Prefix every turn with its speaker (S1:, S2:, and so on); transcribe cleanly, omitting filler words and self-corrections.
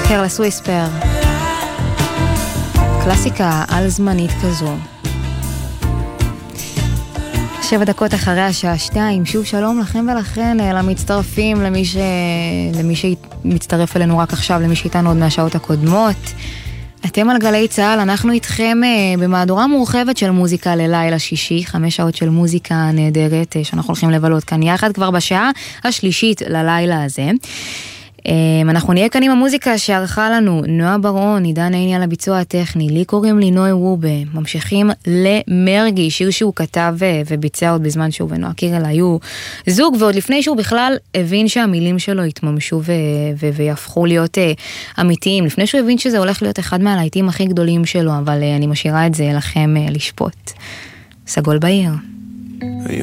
S1: קרלס וויספר, קלאסיקה על זמנית כזו. 7 דקות אחרי השעה 2, שוב שלום לכם ולכן, למצטרפים, למי שמצטרף אלינו רק עכשיו, למי שאיתנו עוד מהשעות הקודמות. אתם על גלי צהל, אנחנו איתכם במהדורה מורחבת של מוזיקה ללילה שישי, 5 שעות של מוזיקה נהדרת שאנחנו הולכים לבלות כאן יחד כבר בשעה השלישית ללילה הזה. אנחנו נהיה כאן עם המוזיקה שערכה לנו נועה ברון, עידן עיני על הביצוע הטכני, לי קוראים לי נוי וובה, ממשיכים למרגי, שיר שהוא כתב וביצע עוד בזמן שהוא ונועה קירל היו זוג, ועוד לפני שהוא בכלל הבין שהמילים שלו התממשו ויהפכו להיות אמיתיים, לפני שהוא הבין שזה הולך להיות אחד מהלהיטים הכי גדולים שלו, אבל אני משאירה את זה לכם לשפוט. סגול בעיר.